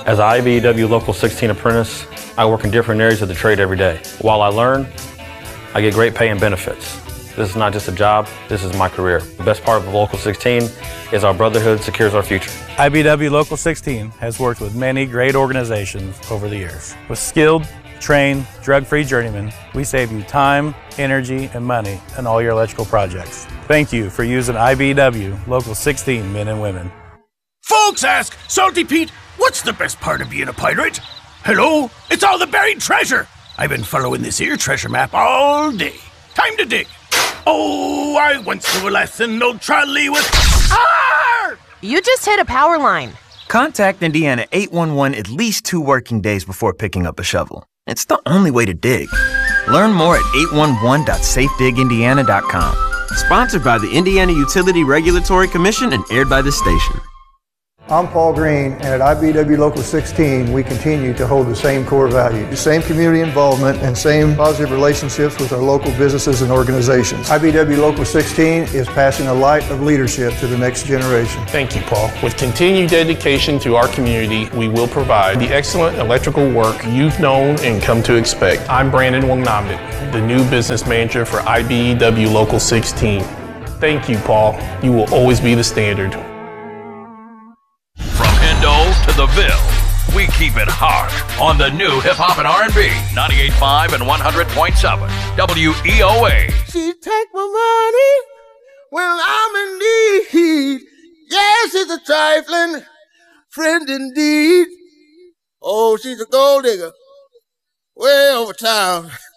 As an IBEW Local 16 apprentice, I work in different areas of the trade every day. While I learn, I get great pay and benefits. This is not just a job, this is my career. The best part of Local 16 is our brotherhood secures our future. IBEW Local 16 has worked with many great organizations over the years. With skilled, trained, drug-free journeymen, we save you time, energy, and money in all your electrical projects. Thank you for using IBEW Local 16 men and women. Folks ask, Salty Pete, what's the best part of being a pirate? Hello, it's all the buried treasure. I've been following this here treasure map all day. Time to dig. Oh, I once knew a lesson, no trolley with... Arr! You just hit a power line. Contact Indiana 811 at least 2 working days before picking up a shovel. It's the only way to dig. Learn more at 811.safedigindiana.com. Sponsored by the Indiana Utility Regulatory Commission and aired by this station. I'm Paul Green, and at IBEW Local 16, we continue to hold the same core values, the same community involvement, and same positive relationships with our local businesses and organizations. IBEW Local 16 is passing a light of leadership to the next generation. Thank you, Paul. With continued dedication to our community, we will provide the excellent electrical work you've known and come to expect. I'm Brandon Wangnamdit, the new business manager for IBEW Local 16. Thank you, Paul. You will always be the standard. To the Ville, we keep it hard on the new hip hop and R&B 98.5 and 100.7 WEOA. She take my money when I'm in need. Yes, she's a trifling friend indeed. Oh, she's a gold digger way over town.